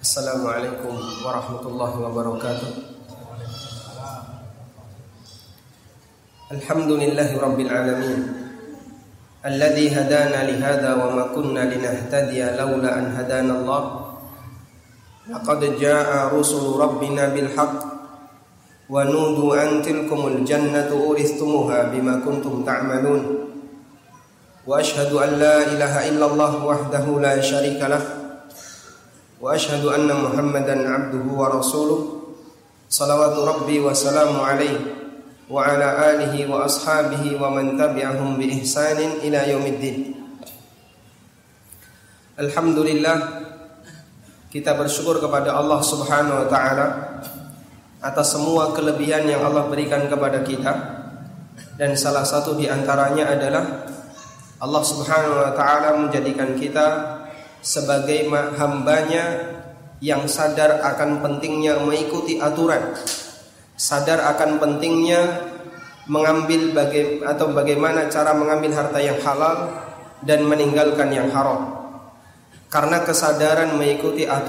Assalamualaikum warahmatullahi wabarakatuh. Alhamdulillahi rabbil alamin, alladzi hadana li hadza wa ma kunna linahtadiya laula an hadana Allah. Laqad jaa rusulu rabbina bil haqq wa nudu an tilkumul jannatu uristumuha bima kuntum ta'malun. Wa ashhadu an la ilaha illallah wahdahu la syarika lah. Wa ashhadu anna Muhammadan abduhu wa rasuluh. Salawatu rabbi wa salamu alaihi wa ala alihi wa ashabihi wa man tabi'ahum bi ihsanin ila yaumiddin. Alhamdulillah, kita bersyukur kepada Allah Subhanahu wa taala atas semua kelebihan yang Allah berikan kepada kita. Dan salah satu di antaranya adalah Allah Subhanahu wa taala menjadikan kita sebagai hambanya yang sadar akan pentingnya mengikuti aturan, sadar akan pentingnya mengambil bagaimana cara mengambil harta yang halal dan meninggalkan yang haram. Karena kesadaran mengikuti aturan